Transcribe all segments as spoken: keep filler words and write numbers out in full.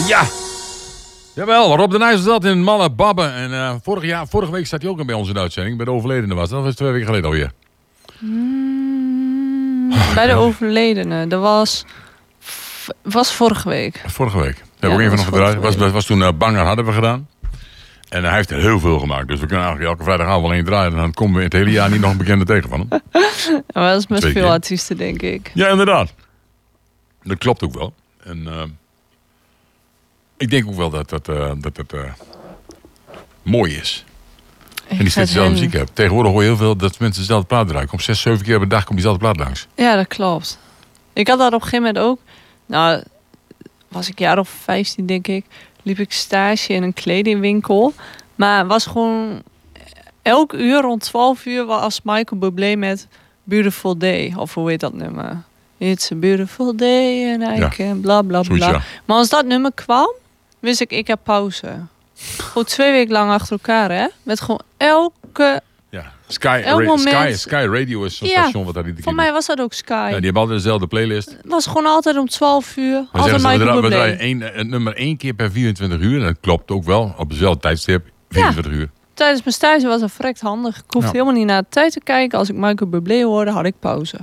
Ja! Jawel, Rob de Nijs was dat in Malle Babbe. En uh, vorig jaar, vorige week zat hij ook bij ons in de uitzending. Bij de overledene was dat. Dat was twee weken geleden alweer. Mm, bij de overledene. Dat was, was vorige week. Vorige week. Daar hebben Ja, we ook even nog gedraaid. week. Was, was toen uh, Banger hadden we gedaan. En hij heeft er heel veel gemaakt. Dus we kunnen eigenlijk elke vrijdagavond alleen draaien. En dan komen we het hele jaar niet nog een bekende tegen van hem. Ja, maar dat is met Twee veel keer. artiesten, denk ik. Ja, inderdaad. Dat klopt ook wel. En uh, ik denk ook wel dat dat, uh, dat, dat uh, mooi is. En die steeds dezelfde muziek hebt. Tegenwoordig hoor je heel veel dat mensen dezelfde plaat draaien. Kom zes, zeven keer per dag komt diezelfde plaat langs. Ja, dat klopt. Ik had dat op een gegeven moment ook. Nou, was ik jaar of vijftien, denk ik. Liep ik stage in een kledingwinkel. Maar het was gewoon... Elk uur rond twaalf uur was Michael Bublé met Beautiful Day. Of hoe heet dat nummer? It's a beautiful day and I Ja. can bla bla Zoiets, bla. ja. Maar als dat nummer kwam, wist ik, ik heb pauze. Gewoon twee weken lang achter elkaar, hè? Met gewoon elke... Ja. Sky, Elk ra- moment- Sky, Sky Radio is zo'n Ja, station wat daar iedere Voor keer mij was dat ook Sky. doet. Ja, die hebben altijd dezelfde playlist. Het was gewoon altijd om twaalf uur. We Altijd zeggen ze, we, Michael dra- we Bublé. draaien één, het nummer één keer per vierentwintig uur. En dat klopt ook wel. Op dezelfde tijdstip. vierentwintig uur. Tijdens mijn stage was dat verrekt handig. Ik hoefde Ja. helemaal niet naar de tijd te kijken. Als ik Michael Bublé hoorde, had ik pauze.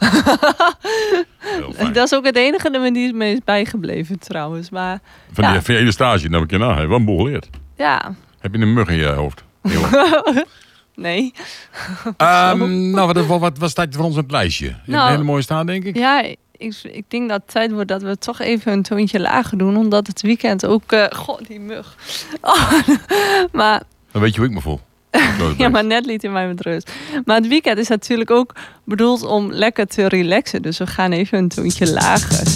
Heel fijn. Dat is ook het enige nummer die is me is bijgebleven trouwens. Maar Van, ja. die, van je hele stage, dan heb ik je na. Heb je wel een boel geleerd. ja, Heb je een mug in je hoofd? nee. um, nou, wat, wat, wat, wat staat voor ons op het lijstje? Je hebt Nou, een hele mooie staan, denk ik. Ja, ik, ik denk dat het tijd wordt dat we toch even een toontje lager doen. Omdat het weekend ook... Uh, god, die mug. Oh, maar... Dan weet je hoe ik me voel. Ja, maar net liet hij mij met rust. Maar het weekend is natuurlijk ook bedoeld om lekker te relaxen. Dus we gaan even een toontje lager